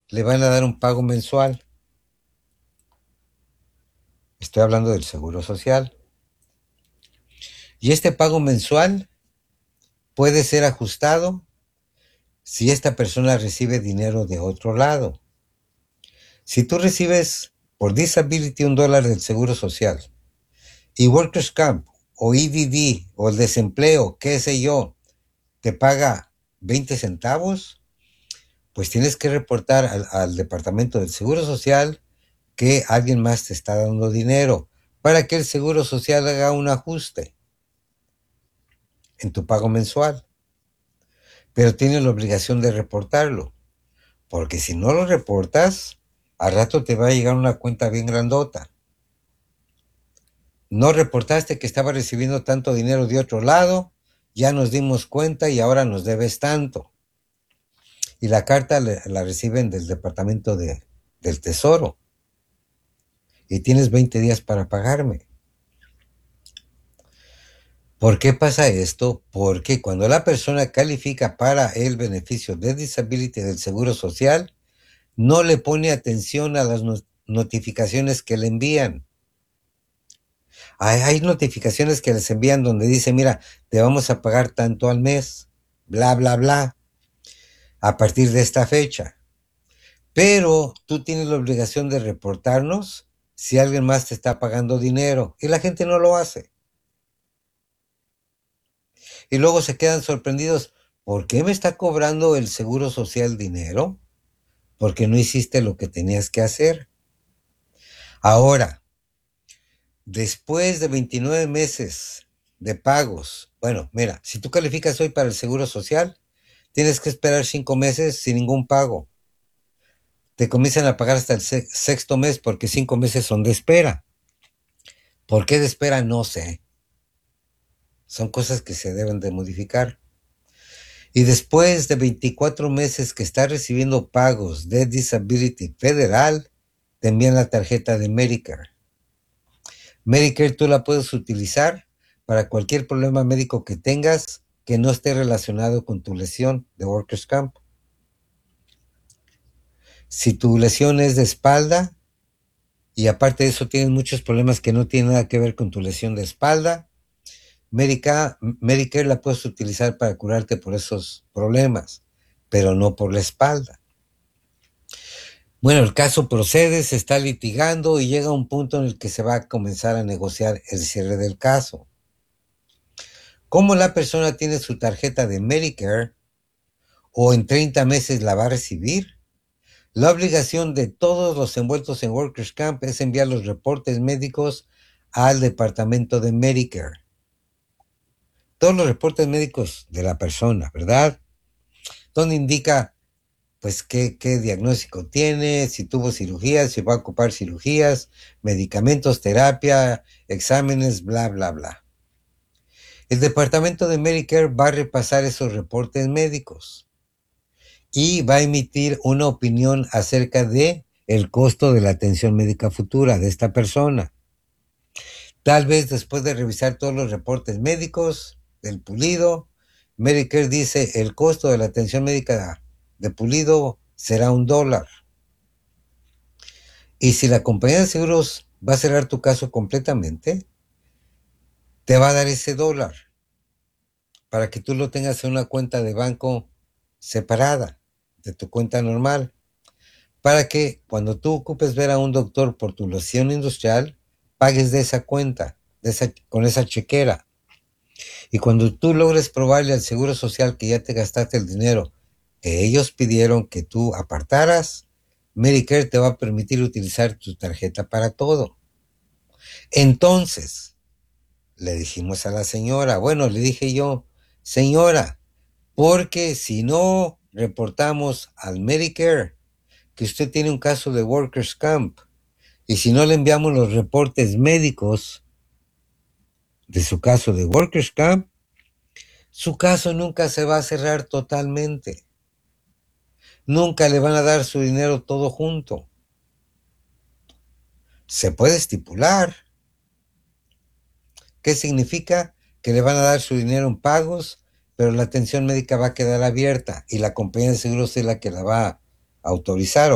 le van a dar un pago mensual. Estoy hablando del Seguro Social. Y este pago mensual puede ser ajustado si esta persona recibe dinero de otro lado. Si tú recibes por disability $1 del Seguro Social y Workers' Camp o EDD o el desempleo, qué sé yo, te paga 20 centavos, pues tienes que reportar al Departamento del Seguro Social que alguien más te está dando dinero para que el Seguro Social haga un ajuste en tu pago mensual. Pero tienes la obligación de reportarlo, porque si no lo reportas, al rato te va a llegar una cuenta bien grandota. No reportaste que estaba recibiendo tanto dinero de otro lado, ya nos dimos cuenta y ahora nos debes tanto. Y la carta la reciben del Departamento del Tesoro y tienes 20 días para pagarme. ¿Por qué pasa esto? Porque cuando la persona califica para el beneficio de disability del Seguro Social, no le pone atención a las notificaciones que le envían. Hay notificaciones que les envían donde dice, mira, te vamos a pagar tanto al mes, bla, bla, bla, a partir de esta fecha. Pero tú tienes la obligación de reportarnos si alguien más te está pagando dinero y la gente no lo hace. Y luego se quedan sorprendidos, ¿por qué me está cobrando el Seguro Social dinero? Porque no hiciste lo que tenías que hacer. Ahora, después de 29 meses de pagos, bueno, mira, si tú calificas hoy para el Seguro Social, tienes que esperar 5 meses sin ningún pago. Te comienzan a pagar hasta el sexto mes porque 5 meses son de espera. ¿Por qué de espera? No sé. Son cosas que se deben de modificar. Y después de 24 meses que estás recibiendo pagos de Disability Federal, te envían la tarjeta de Medicare. Medicare tú la puedes utilizar para cualquier problema médico que tengas que no esté relacionado con tu lesión de Workers' Camp. Si tu lesión es de espalda y aparte de eso tienes muchos problemas que no tienen nada que ver con tu lesión de espalda, Medicare la puedes utilizar para curarte por esos problemas, pero no por la espalda. Bueno, el caso procede, se está litigando y llega un punto en el que se va a comenzar a negociar el cierre del caso. Como la persona tiene su tarjeta de Medicare o en 30 meses la va a recibir, la obligación de todos los envueltos en Workers' Camp es enviar los reportes médicos al departamento de Medicare. Todos los reportes médicos de la persona, ¿verdad? Donde indica pues qué diagnóstico tiene, si tuvo cirugías, si va a ocupar cirugías, medicamentos, terapia, exámenes, bla, bla, bla. El departamento de Medicare va a repasar esos reportes médicos y va a emitir una opinión acerca de el costo de la atención médica futura de esta persona. Tal vez después de revisar todos los reportes médicos del pulido, Medicare dice el costo de la atención médica de pulido será $1. Y si la compañía de seguros va a cerrar tu caso completamente, te va a dar ese $1 para que tú lo tengas en una cuenta de banco separada de tu cuenta normal, para que cuando tú ocupes ver a un doctor por tu lesión industrial, pagues de esa cuenta, con esa chequera. Y cuando tú logres probarle al Seguro Social que ya te gastaste el dinero que ellos pidieron que tú apartaras, Medicare te va a permitir utilizar tu tarjeta para todo. Entonces, le dijimos a la señora, bueno, le dije yo, señora, porque si no reportamos al Medicare que usted tiene un caso de Workers' Camp y si no le enviamos los reportes médicos de su caso de Workers' Camp, su caso nunca se va a cerrar totalmente. Nunca le van a dar su dinero todo junto. Se puede estipular. ¿Qué significa? Que le van a dar su dinero en pagos, pero la atención médica va a quedar abierta y la compañía de seguros es la que la va a autorizar